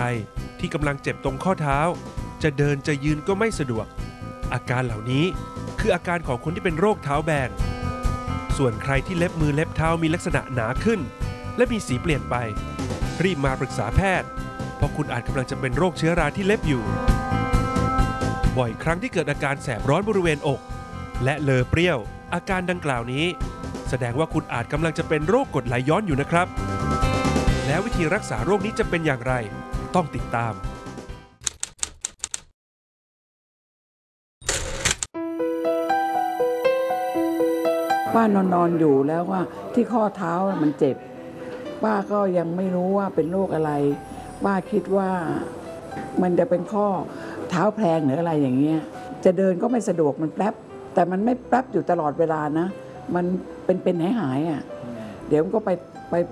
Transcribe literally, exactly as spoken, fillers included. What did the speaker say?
ที่กำลังเจ็บตรงข้อเท้าจะเดินจะยืนก็ไม่สะดวกอาการเหล่านี้คืออาการของคนที่เป็นโรคเท้าแบนส่วนใครที่เล็บมือเล็บเท้ามีลักษณะหนาขึ้นและมีสีเปลี่ยนไปรีบมาปรึกษาแพทย์เพราะคุณอาจกำลังจะเป็นโรคเชื้อราที่เล็บอยู่บ่อยครั้งที่เกิดอาการแสบร้อนบริเวณอกและเลอเปรี้ยวอาการดังกล่าวนี้แสดงว่าคุณอาจกำลังจะเป็นโรคกรดไหลย้อนอยู่นะครับแล้ววิธีรักษาโรคนี้จะเป็นอย่างไรต้องติดตามป้านอนนอนอยู่แล้วว่าที่ข้อเท้ามันเจ็บป้าก็ยังไม่รู้ว่าเป็นโรคอะไรป้าคิดว่ามันจะเป็นข้อเท้าแพลงหรืออะไรอย่างเงี้ยจะเดินก็ไม่สะดวกมันแป๊บแต่มันไม่แป๊บอยู่ตลอดเวลานะมันเป็นเป็นหายหายอ่ะเดี๋ยวมันก็ไปไป